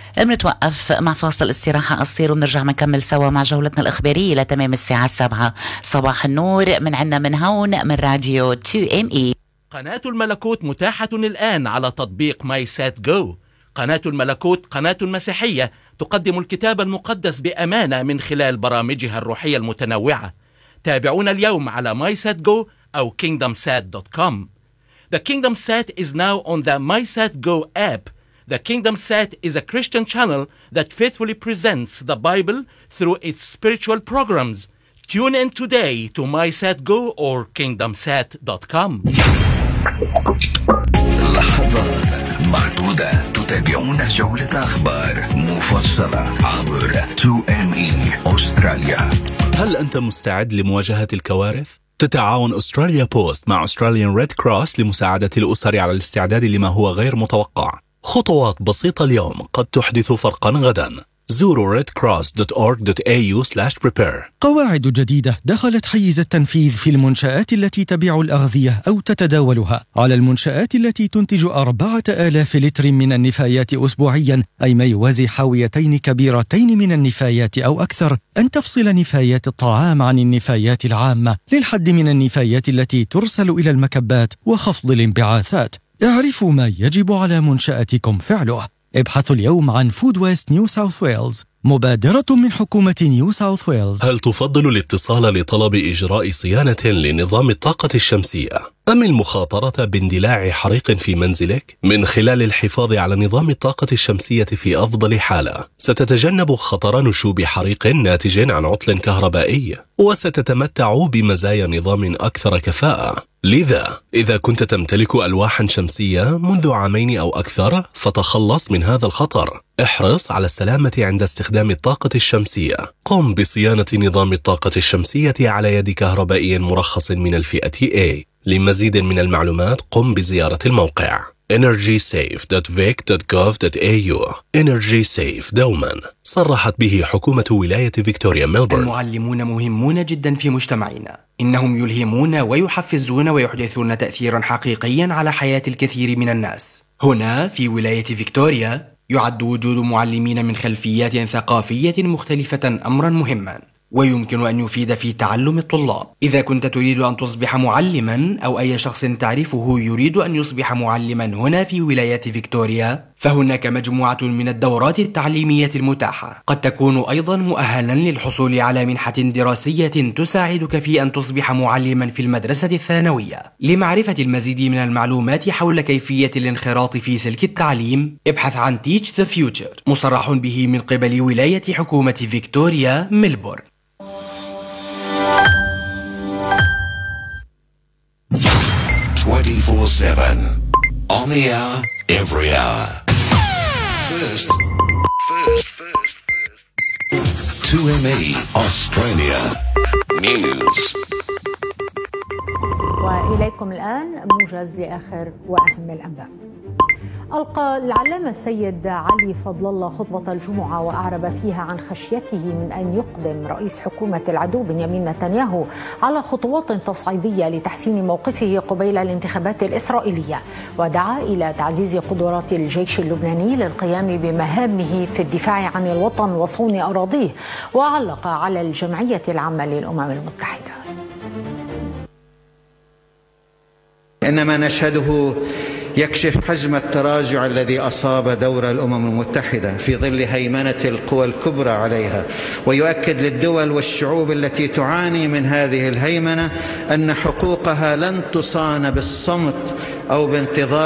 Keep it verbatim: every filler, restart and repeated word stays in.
بنتوقف مع فاصل استراحة قصير ونرجع نكمل سوا مع جولتنا الإخبارية لتمام الساعة السابعة صباح النور من عنا من هون من راديو تو إم إي. قناة الملكوت متاحة الآن على تطبيق ماي سات جو. قناة الملكوت قناة مسيحية تقدم الكتاب المقدس بأمانة من خلال برامجها الروحية المتنوعة. تابعونا اليوم على ماي سات جو أو كينغدم سات دوت كوم. The KingdomSat is now on the MySatGo app. The KingdomSat is a Christian channel that faithfully presents the Bible through its spiritual programs. Tune in today to MySatGo or kingdom sat dot com. لحظات معدودة تتابعون جولة أخبار مفصلة عبر تو إم إي أستراليا. هل أنت مستعد لمواجهة الكوارث؟ تتعاون أستراليا بوست مع أستراليان ريد كروس لمساعدة الأسر على الاستعداد لما هو غير متوقع. خطوات بسيطة اليوم قد تحدث فرقا غدا. زوروا ريد كروس دوت أورغ دوت إيه يو سلاش بريبير. قواعد جديدة دخلت حيز التنفيذ في المنشآت التي تبيع الأغذية أو تتداولها. على المنشآت التي تنتج أربعة آلاف لتر من النفايات أسبوعيا، أي ما يوازي حاويتين كبيرتين من النفايات أو أكثر، أن تفصل نفايات الطعام عن النفايات العامة للحد من النفايات التي ترسل إلى المكبات وخفض الانبعاثات. اعرفوا ما يجب على منشأتكم فعله. ابحثوا اليوم عن فود ويست نيو ساوث ويلز، مبادرة من حكومة نيو ساوث ويلز. هل تفضل الاتصال لطلب إجراء صيانة لنظام الطاقة الشمسية أم المخاطرة باندلاع حريق في منزلك؟ من خلال الحفاظ على نظام الطاقة الشمسية في أفضل حالة، ستتجنب خطر نشوب حريق ناتج عن عطل كهربائي، وستتمتع بمزايا نظام أكثر كفاءة. لذا إذا كنت تمتلك ألواحا شمسية منذ عامين أو أكثر فتخلص من هذا الخطر. احرص على السلامة عند استخدام الطاقة الشمسية. قم بصيانة نظام الطاقة الشمسية على يد كهربائي مرخص من الفئة A. لمزيد من المعلومات قم بزيارة الموقع إنرجي سيف دوت فيك دوت جوف دوت إيه يو. Energy Safe دوما صرحت به حكومة ولاية فيكتوريا ميلبورن. المعلمون مهمون جدا في مجتمعنا، إنهم يلهمون ويحفزون ويحدثون تأثيرا حقيقيا على حياة الكثير من الناس. هنا في ولاية فيكتوريا يعد وجود معلمين من خلفيات ثقافية مختلفة أمرا مهما، ويمكن أن يفيد في تعلم الطلاب. إذا كنت تريد أن تصبح معلما أو أي شخص تعرفه يريد أن يصبح معلما هنا في ولاية فيكتوريا، فهناك مجموعة من الدورات التعليمية المتاحة. قد تكون أيضا مؤهلا للحصول على منحة دراسية تساعدك في أن تصبح معلما في المدرسة الثانوية. لمعرفة المزيد من المعلومات حول كيفية الانخراط في سلك التعليم، ابحث عن Teach the Future، مصرح به من قبل ولاية حكومة فيكتوريا ميلبورن. twenty-four seven on the hour, every hour. First, first, first, first. two M E Australia News. وإليكم الآن موجز لآخر وأهم الأنباء. ألقى العلامة السيد علي فضل الله خطبة الجمعة وأعرب فيها عن خشيته من أن يقدم رئيس حكومة العدو بنيامين نتنياهو على خطوات تصعيدية لتحسين موقفه قبيل الانتخابات الإسرائيلية، ودعا إلى تعزيز قدرات الجيش اللبناني للقيام بمهامه في الدفاع عن الوطن وصون أراضيه، وعلق على الجمعية العامة للأمم المتحدة. إن ما نشهده يكشف حجم التراجع الذي أصاب دور الأمم المتحدة في ظل هيمنة القوى الكبرى عليها، ويؤكد للدول والشعوب التي تعاني من هذه الهيمنة أن حقوقها لن تصان بالصمت أو بانتظار